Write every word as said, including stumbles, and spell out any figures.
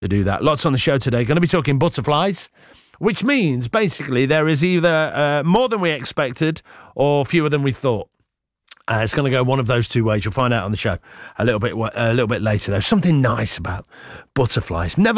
to do that. Lots on the show today. Going to be talking butterflies, which means basically there is either uh, more than we expected or fewer than we thought. Uh, it's going to go one of those two ways. You'll find out on the show a little bit a little bit later. There's something nice about butterflies. Never